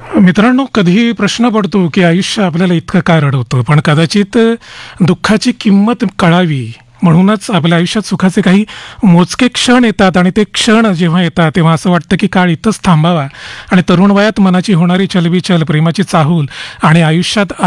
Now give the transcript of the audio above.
मित्रांनो, कधी प्रश्न पडतो की आयुष्य आपल्याला इतकं का रडवतं, पण कदाचित दुःखाची किंमत कळावी म्हणूनच आपल्या आयुष्यात सुखाचे काही मोजके क्षण येतात आणि ते क्षण जेव्हा येतात तेव्हा असं वाटतं की काळ इथंच थांबावा आणि तरुण वयात मनाची होणारी चलबिचल, प्रेमाची चाहूल आणि आयुष्यात